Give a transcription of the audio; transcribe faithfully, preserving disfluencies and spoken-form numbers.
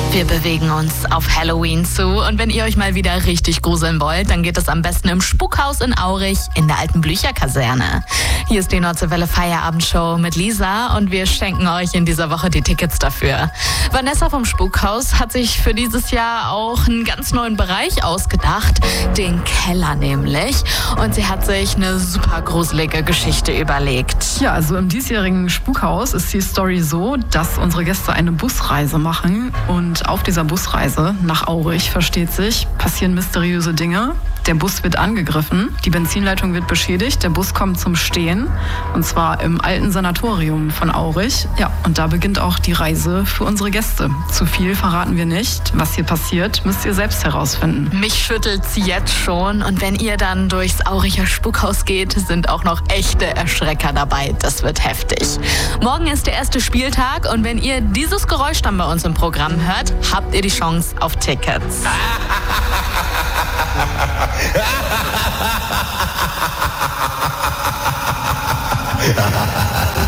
Wir bewegen uns auf Halloween zu und wenn ihr euch mal wieder richtig gruseln wollt, dann geht es am besten im Spukhaus in Aurich in der alten Blücherkaserne. Hier ist die Nordseewelle Feierabendshow mit Lisa und wir schenken euch in dieser Woche die Tickets dafür. Vanessa vom Spukhaus hat sich für dieses Jahr auch einen ganz neuen Bereich ausgedacht, den Keller nämlich. Und sie hat sich eine super gruselige Geschichte überlegt. Ja, also im diesjährigen Spukhaus ist die Story so, dass unsere Gäste eine Busreise machen und auf dieser Busreise nach Aurich, versteht sich, passieren mysteriöse Dinge. Der Bus wird angegriffen, die Benzinleitung wird beschädigt, der Bus kommt zum Stehen und zwar im alten Sanatorium von Aurich. Ja, und da beginnt auch die Reise für unsere Gäste. Zu viel verraten wir nicht. Was hier passiert, müsst ihr selbst herausfinden. Mich schüttelt's jetzt schon und wenn ihr dann durchs Auricher Spukhaus geht, sind auch noch echte Erschrecker dabei. Das wird heftig. Morgen ist der erste Spieltag und wenn ihr dieses Geräusch dann bei uns im Programm hört, habt ihr die Chance auf Tickets. Ha ha ha ha ha!